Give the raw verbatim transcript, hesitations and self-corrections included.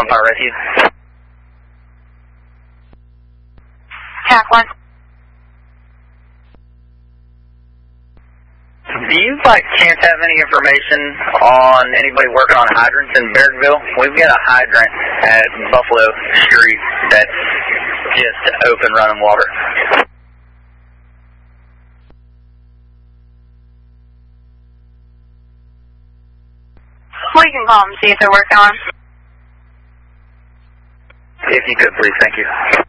one Fire Rescue. T A C one. Do you by chance have any information on anybody working on hydrants in Bergville? We've got a hydrant at Buffalo Street that's just open running water. We can call them and see if they're working on. If you could, please. Thank you.